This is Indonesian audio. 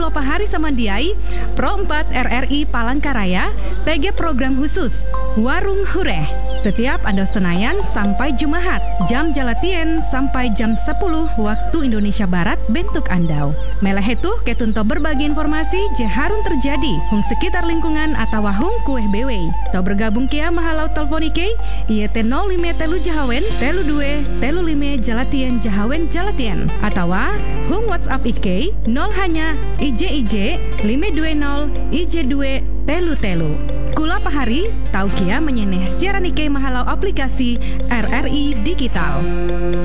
Kula Pahari Samandiai Pro 4 RRI Palangkaraya TG program khusus Warung Hureh setiap Ando Senayan sampai Jumahat jam jalatien sampai jam 10 waktu Indonesia Barat bentuk Andau. Melehetuh ketunto berbagi informasi jeharun terjadi hung sekitar lingkungan atau hung kueh bewe. Tau bergabung kia mahalau teleponike ieu teh 05 telu Jahawen telu 2 telu 5 jalatien Jahawen jalatien atau hung WhatsApp IK 0 hanya IJ 520 IJ 2 telu telu. Kula Pahari tau kia menyeneh siaran Ike mahalau aplikasi RRI Digital.